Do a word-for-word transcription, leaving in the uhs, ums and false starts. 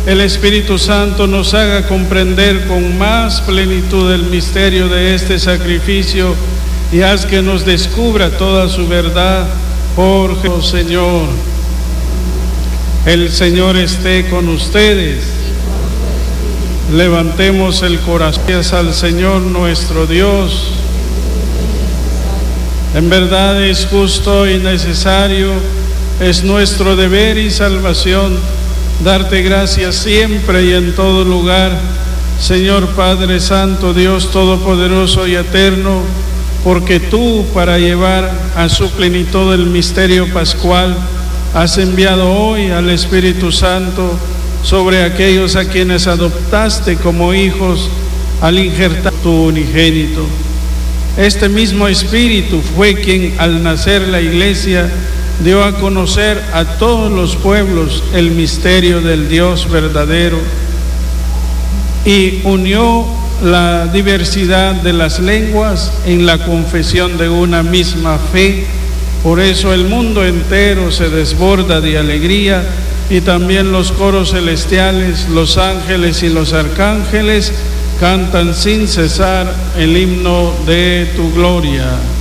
el Espíritu Santo nos haga comprender con más plenitud el misterio de este sacrificio y haz que nos descubra toda su verdad por Jesús, Señor. El Señor esté con ustedes. Levantemos el corazón al Señor nuestro Dios. En verdad es justo y necesario, es nuestro deber y salvación, darte gracias siempre y en todo lugar, Señor Padre Santo, Dios Todopoderoso y Eterno, porque tú, para llevar a su plenitud el misterio pascual, has enviado hoy al Espíritu Santo sobre aquellos a quienes adoptaste como hijos al injertar tu unigénito. Este mismo Espíritu fue quien al nacer la Iglesia dio a conocer a todos los pueblos el misterio del Dios verdadero y unió la diversidad de las lenguas en la confesión de una misma fe. Por eso el mundo entero se desborda de alegría y también los coros celestiales, los ángeles y los arcángeles cantan sin cesar el himno de tu gloria.